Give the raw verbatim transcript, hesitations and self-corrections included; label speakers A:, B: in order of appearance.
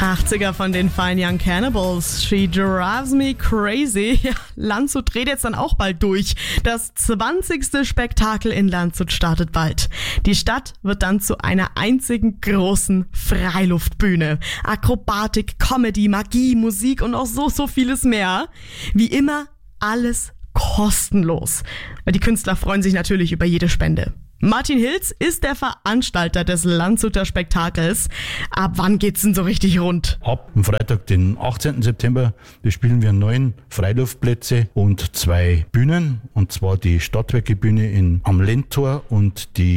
A: achtziger von den Fine Young Cannibals. She drives me crazy. Ja, Landshut dreht jetzt dann auch bald durch. Das zwanzigste Spektakel in Landshut startet bald. Die Stadt wird dann zu einer einzigen großen Freiluftbühne. Akrobatik, Comedy, Magie, Musik und auch so, so vieles mehr. Wie immer alles kostenlos. Die Künstler freuen sich natürlich über jede Spende. Martin Hilz ist der Veranstalter des Landshuter Spektakels. Ab wann geht's denn so richtig rund?
B: Ab dem Freitag, den achtzehnten September, bespielen wir neun Freiluftplätze und zwei Bühnen. Und zwar die Stadtwerkebühne in, am Lendtor und die